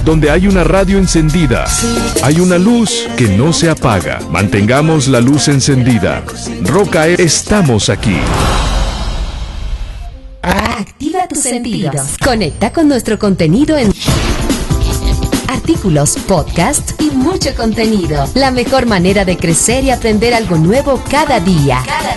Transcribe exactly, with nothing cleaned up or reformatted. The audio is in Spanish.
Donde hay una radio encendida, hay una luz que no se apaga. Mantengamos la luz encendida. Roca, estamos aquí. Activa tus sentidos. Conecta con nuestro contenido en artículos, podcast y mucho contenido. La mejor manera de crecer y aprender algo nuevo cada día. Cada